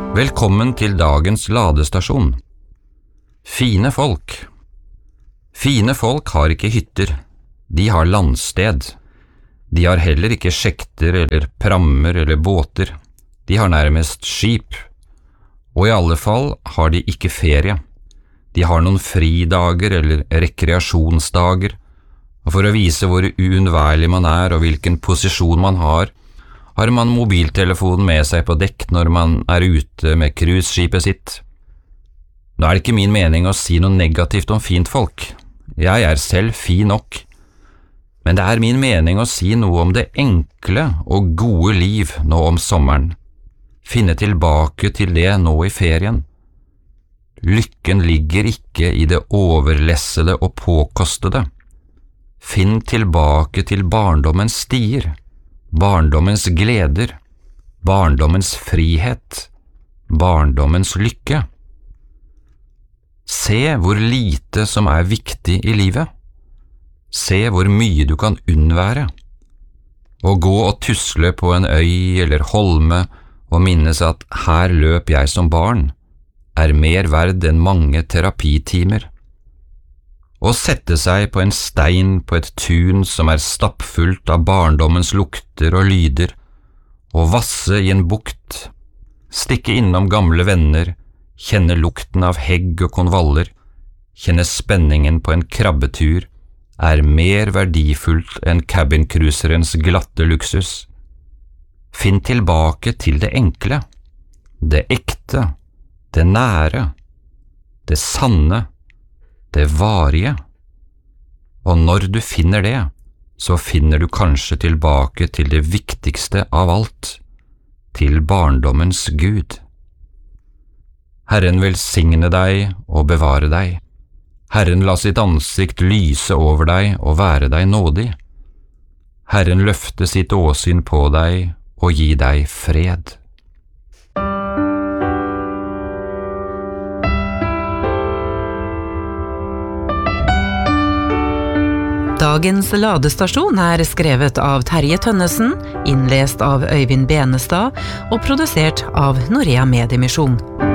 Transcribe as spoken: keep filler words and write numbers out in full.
Velkommen til dagens ladestasjon. Fine folk. Fine folk har ikke hytter, de har landsted. De har heller ikke sjekter eller prammer eller båter, de har nærmest skip. Og i alle fall har de ikke ferie. De har noen fridager eller rekreasjonsdager, og for å vise hvor uunnværlig man er og hvilken posisjon man har, har man mobiltelefonen med seg på dekk når man er ute med cruiseskipet sitt. Nå er det ikke min mening å si noe negativt om fint folk. Jeg er selv fin nok. Men det er min mening å si noe om det enkle og gode liv nå om sommeren. Finne tilbake til det nå i ferien. Lykken ligger ikke i det overlessede og påkostede. Finn tilbake til barndommens stier. Barndommens gleder, barndommens frihet, barndommens lykke. Se hvor lite som er viktig i livet. Se hvor mye du kan unnvære. Å gå og tusle på en øy eller holme og minnes at her løp jeg som barn, er mer verd enn mange terapitimer. Å sette seg på en stein på et tun som er stappfullt av barndommens lukter og lyder, og vasse i en bukt, stikke innom gamle venner, kjenne lukten av hegg og konvaller, kjenne spenningen på en krabbetur, er mer verdifullt enn cabincruiserens glatte luksus. Finn tilbake til det enkle, det ekte, det nære, det sanne, det varige. Og når du finner det, så finner du kanskje tilbake til det viktigste av alt, til barndommens Gud. Herren velsigne deg og bevare deg. Herren la sitt ansikt lyse over deg og være deg nådig. Herren løfte sitt åsyn på deg og gi deg fred. Dagens ladestasjon er skrevet av Terje Tønnesen, innlest av Øyvind Benestad og produsert av Norea Mediemisjon.